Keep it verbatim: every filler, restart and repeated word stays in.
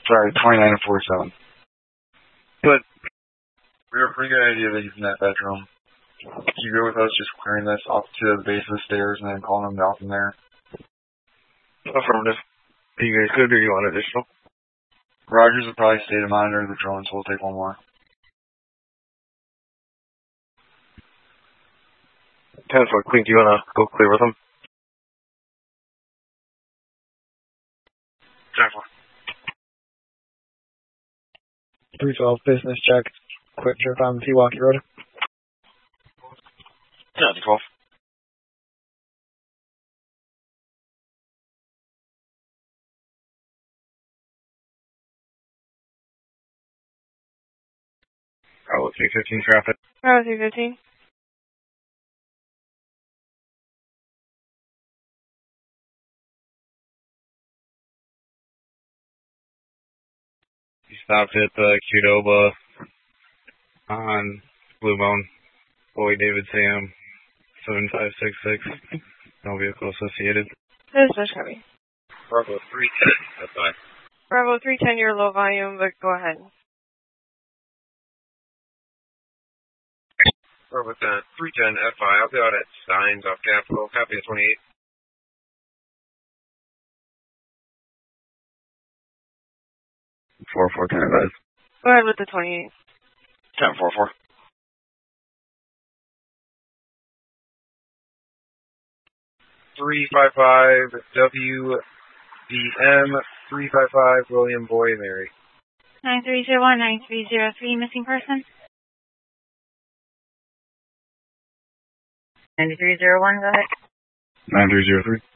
Sorry, twenty-nine and forty-seven. Good. We have a pretty good idea that he's in that bedroom. Can you go with us just clearing this up to the base of the stairs and then calling him down from there? Affirmative. Are you guys good or you want additional? Rogers will probably stay to monitor the drone, so we'll take one more. ten foot Queen, do you want to go clear with him? ten four. three twelve, business check. Quick trip on Pewaukee Road. ten twelve. Bravo three fifteen traffic. Bravo three fifteen. You stopped at the Qdoba on Blue Bone. Boy David Sam seven five six six. No vehicle associated. Business copy. Bravo three ten. That's fine. Bravo three ten, you're low volume, but go ahead. Bravo ten, three ten F I. I'll be out at Steins off Capitol. Copy at twenty-eight. four four ten advise. Go ahead with the twenty-eight. ten four four. three five five W B M three five five William Boy Mary. nine three zero one, nine three zero three, missing person. nine three zero one, go ahead. nine three zero three.